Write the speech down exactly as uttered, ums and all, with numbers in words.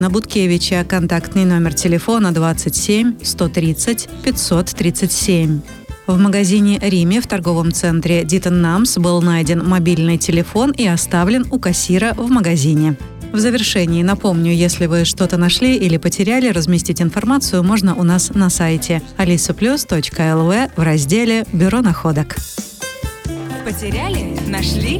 На Буткевича контактный номер телефона двадцать семь сто тридцать пятьсот тридцать семь. В магазине «Риме» в торговом центре Дитон Намс был найден мобильный телефон и оставлен у кассира в магазине. В завершении напомню, если вы что-то нашли или потеряли, разместить информацию можно у нас на сайте алиса плюс точка эл ви в разделе «Бюро находок». Потеряли? Нашли?